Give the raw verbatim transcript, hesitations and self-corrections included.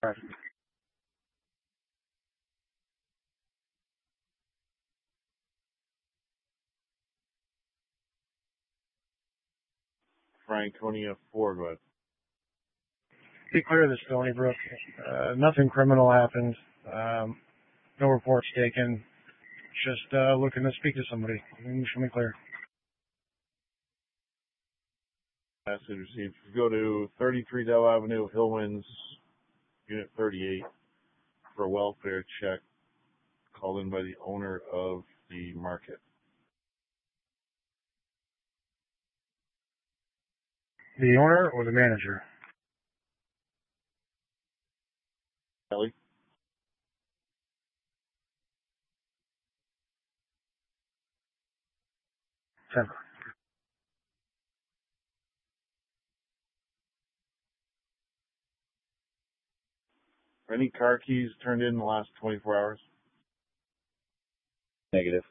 Right. Franconia four, go ahead. Be clear of this, Stony Brook. Uh, nothing criminal happened. Um, no reports taken. Just uh, looking to speak to somebody. You should be clear. Message received. Go to thirty-three Dell Avenue, Hillwinds, Unit thirty-eight, for a welfare check called in by the owner of the market. The owner or the manager? Kelly? Temper. Any car keys turned in the last twenty-four hours? Negative.